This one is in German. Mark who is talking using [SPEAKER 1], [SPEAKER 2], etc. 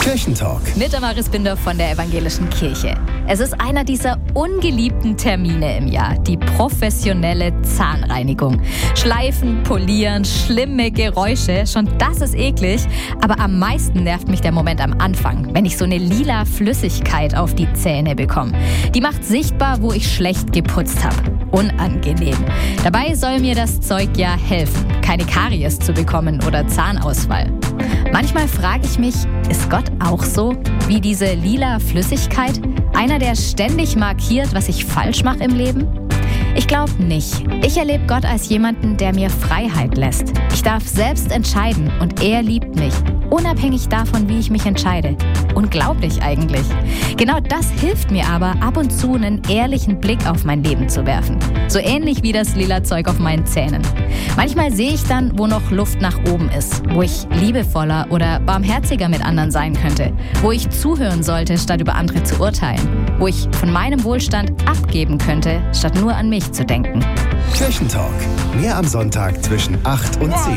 [SPEAKER 1] Kirchentalk.
[SPEAKER 2] Mit Damaris Binder von der Evangelischen Kirche. Es ist einer dieser ungeliebten Termine im Jahr, die professionelle Zahnreinigung. Schleifen, polieren, schlimme Geräusche, schon das ist eklig. Aber am meisten nervt mich der Moment am Anfang, wenn ich so eine lila Flüssigkeit auf die Zähne bekomme. Die macht sichtbar, wo ich schlecht geputzt habe. Unangenehm. Dabei soll mir das Zeug ja helfen, keine Karies zu bekommen oder Zahnausfall. Manchmal frage ich mich, ist Gott auch so wie diese lila Flüssigkeit? Einer, der ständig markiert, was ich falsch mache im Leben? Ich glaube nicht. Ich erlebe Gott als jemanden, der mir Freiheit lässt. Ich darf selbst entscheiden und er liebt mich, unabhängig davon, wie ich mich entscheide. Unglaublich eigentlich. Genau das hilft mir aber, ab und zu einen ehrlichen Blick auf mein Leben zu werfen. So ähnlich wie das lila Zeug auf meinen Zähnen. Manchmal sehe ich dann, wo noch Luft nach oben ist, wo ich liebevoller oder barmherziger mit anderen sein könnte, wo ich zuhören sollte, statt über andere zu urteilen, wo ich von meinem Wohlstand abgeben könnte, statt nur an mich zu denken.
[SPEAKER 1] Kirchentalk. Mehr am Sonntag zwischen 8 und 10.